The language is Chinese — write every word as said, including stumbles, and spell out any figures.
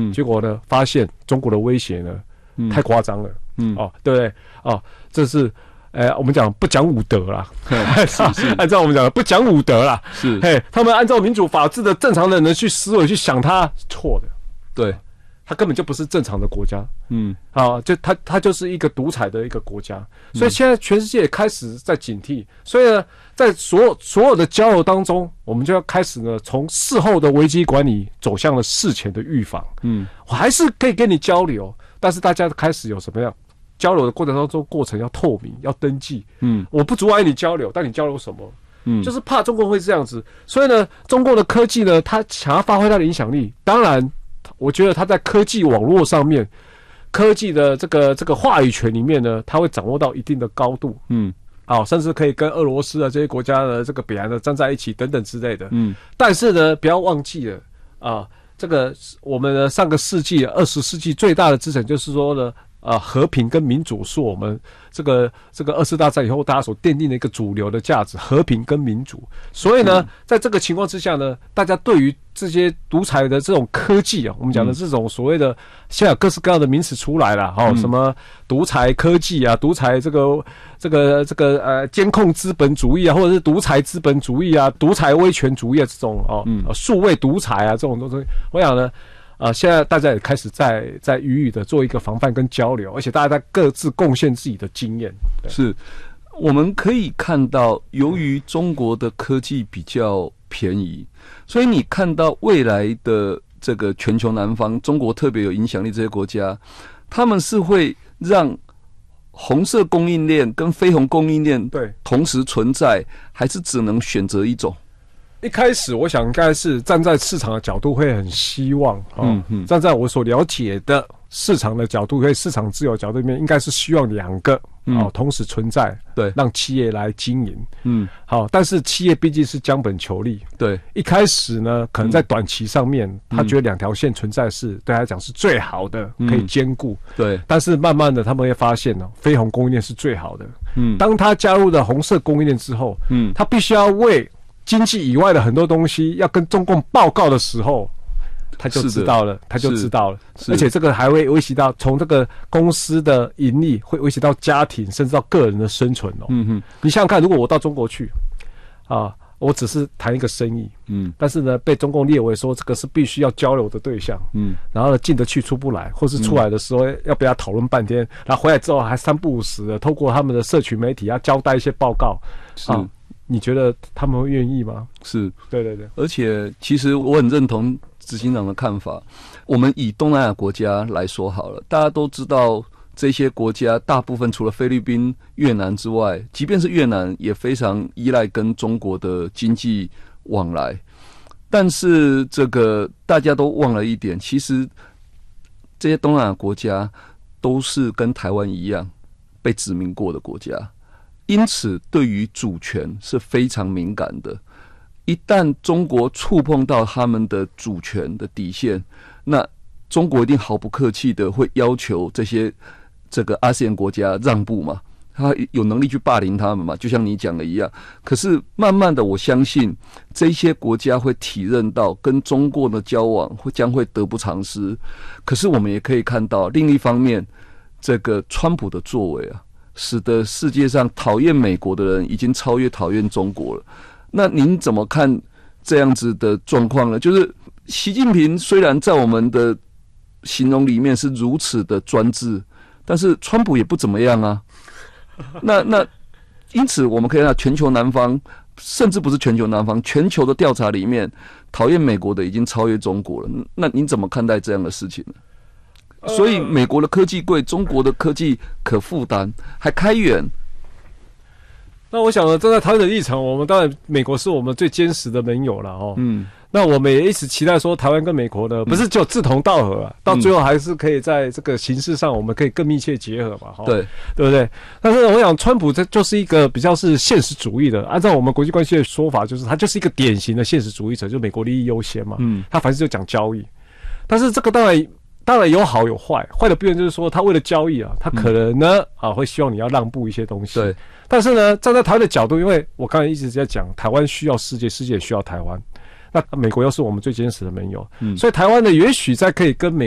嗯，结果呢，发现中国的威胁呢，嗯、太夸张了，嗯，哦，对不对？哦，这是。呃，我们讲不讲武德啦，是是，按照我们讲的不讲武德啦， 是， 嘿，他们按照民主法治的正常的人去思维去想，他错的， 对， 他根本就不是正常的国家，嗯，啊，就他他就是一个独裁的一个国家，所以现在全世界也开始在警惕，所以呢，在所有所有的交流当中，我们就要开始呢，从事后的危机管理走向了事前的预防，嗯，我还是可以跟你交流，但是大家开始有什么样？交流的过程当中，过程要透明，要登记。嗯，我不阻碍你交流，但你交流什么？嗯，就是怕中国会这样子。所以呢，中国的科技呢，它想要发挥它的影响力。当然，我觉得它在科技网络上面，科技的这个这个话语权里面呢，它会掌握到一定的高度。嗯，啊、哦，甚至可以跟俄罗斯的这些国家的这个北韩的站在一起等等之类的。嗯，但是呢，不要忘记了啊，这个我们的上个世纪二十世纪最大的资产就是说呢。啊，和平跟民主是我们这个这个二次大战以后大家所奠定的一个主流的价值，和平跟民主。所以呢，嗯、在这个情况之下呢，大家对于这些独裁的这种科技啊，我们讲的这种所谓的，现在有各式各样的名词出来了，哦，嗯、什么独裁科技啊，独裁这个这个这个呃监控资本主义啊，或者是独裁资本主义啊，独裁威权主义啊这种哦，嗯，数位独裁啊这种东西，我想呢。啊、呃，现在大家也开始在在予以的做一个防范跟交流，而且大家在各自贡献自己的经验。 是，我们可以看到，由于中国的科技比较便宜，所以你看到未来的这个全球南方，中国特别有影响力这些国家，他们是会让红色供应链跟非红供应链对同时存在，还是只能选择一种？ 一开始我想应该是站在市场的角度会很希望，哦、嗯嗯，站在我所了解的市场的角度，跟市场自由角度里面，应该是希望两个、嗯哦、同时存在，对，让企业来经营，嗯，好，但是企业毕竟是将本求利， 对， 一开始呢，可能在短期上面，嗯、他觉得两条线存在是对他来讲是最好的，嗯、可以兼顾， 对， 但是慢慢的他们会发现呢，非红供应链是最好的，嗯，当他加入了红色供应链之后，嗯，他必须要为经济以外的很多东西要跟中共报告的时候，他就知道了，他就知道了，而且这个还会威胁到从这个公司的盈利，会威胁到家庭，甚至到个人的生存哦。嗯哼，你想想看，如果我到中国去，啊，我只是谈一个生意，嗯，但是呢，被中共列为说这个是必须要交流的对象，嗯，然后呢进得去出不来，或是出来的时候要被他讨论半天，然后回来之后还三不五时的透过他们的社群媒体要交代一些报告， 是。 啊你觉得他们会愿意吗？ 是， 对对对。 而且，其实我很认同执行长的看法。我们以东南亚国家来说好了，大家都知道这些国家大部分除了菲律宾、越南之外，即便是越南也非常依赖跟中国的经济往来。但是，这个大家都忘了一点，其实这些东南亚国家都是跟台湾一样被殖民过的国家。因此，对于主权是非常敏感的。一旦中国触碰到他们的主权的底线，那中国一定毫不客气的会要求这些这个阿 S E A N 国家让步嘛，他有能力去霸凌他们嘛，就像你讲的一样。可是慢慢的，我相信这些国家会体认到跟中国的交往会将会得不偿失。可是我们也可以看到，另一方面，这个川普的作为啊，使得世界上讨厌美国的人已经超越讨厌中国了。那您怎么看这样子的状况呢？就是习近平虽然在我们的形容里面是如此的专制，但是川普也不怎么样啊。那那因此我们可以看到全球南方，甚至不是全球南方，全球的调查里面，讨厌美国的已经超越中国了。那您怎么看待这样的事情呢？所以美国的科技贵，中国的科技可负担，还开源。 那我想呢，站在台湾的立场，我们当然美国是我们最坚实的盟友了哦。嗯，那我们也一直期待说，台湾跟美国呢，不是只有志同道合啊，嗯、到最后还是可以在这个形式上，我们可以更密切结合嘛。 对， 对不对？但是我想，川普这就是一个比较是现实主义的，按照我们国际关系的说法，就是他就是一个典型的现实主义者，就美国利益优先嘛。嗯，他凡事就讲交易，但是这个当然。当然有好有坏，坏的部分就是说，他为了交易啊，他可能呢、嗯、啊会希望你要让步一些东西。对，但是呢，站在台湾的角度，因为我刚才一直在讲，台湾需要世界，世界也需要台湾。那美国又是我们最坚实的盟友，嗯，所以台湾呢，也许在可以跟美